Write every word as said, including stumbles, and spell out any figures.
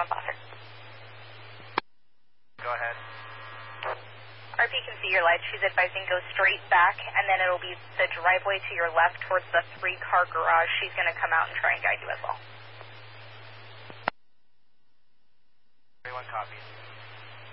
on Foster. Go ahead. R P can see your lights. She's advising go straight back, and then it'll be the driveway to your left towards the three-car garage. She's going to come out and try and guide you as well.